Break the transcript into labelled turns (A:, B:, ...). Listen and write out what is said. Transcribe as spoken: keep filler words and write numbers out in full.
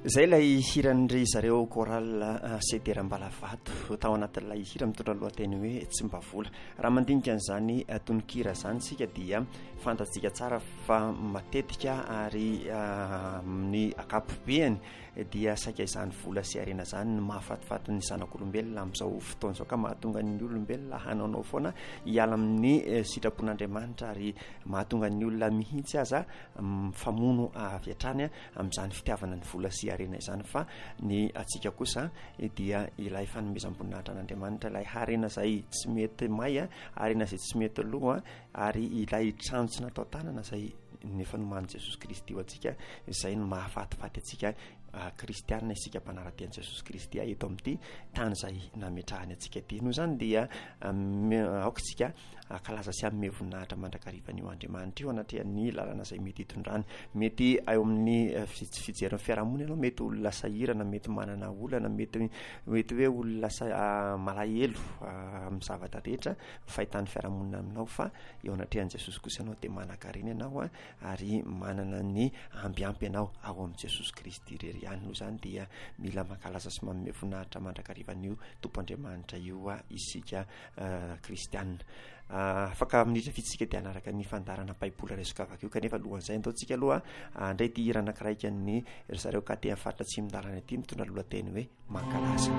A: Zay ilay hirandry zareo choral Sederambalavato tao anatin'ilay hira mitondra lohateny hoe tsy mba vola. Raha mandinika an'izany tononkira zany sika dia fantatsika tsara fa matetika ary amin'ny akapobeany dia saika izany vola sy harena zany ny mahafatifaty ny zanak'olombelona amin'izao fotoana izao, ka mahatonga ny olombelona hanaonao foana hiala amin'ny sitrapon'Andriamanitra ary mahatonga ny olona mihitsy aza famono avy hatrany amin'izany fitiavana ny vola sy harena izany. Fa ny atsika kosa dia ilay fanomezam-boninahitra an'Andriamanitra, ilay harena izay tsy mety may, harena izay tsy mety loha, ary ilay trano tsy natao tanana izay nefa noman'i Jesosy Kristy eo atsika, izay no mahafatifaty atsika kristianina, isika mpanara-ten'i Jesosy Kristy eto amin'ity tany izay nametrahany atsika ity. Noho izany dia aoka isika kalaza sy amin'ny voninahitra mandrakarivan'io Andriamanitra io anatrehan'ny lalana izay mety hitondrany. Mety eo amin'ny fijery fiarahamonina ianao, mety olona sahirana, mety manana olana, mety mety hoe olona malahelo amin'ny zavatra rehetra fahitan'ny fiarahamonina aminao, fa eo anatrehan'i Jesosy kosa ianao dia manan-karena ianao ary manana ny ambiampy ianao ao amin'i Jesosy Kristy irery ihany. Noho izany dia mila mankalaza sy manome voninahitra mandrakarivan'io Tompo Andriamanitra io isika kristianina. Afaka minitra fitsika dia hanaraka ny fandarana baiboly resaka avakio, kanefa alohan'izay ataontsika aloha andray ty hira anakiraika ny zareo ka te amin'ny faritra atsimo-dalana ity mitondra lohateny hoe mankalaza.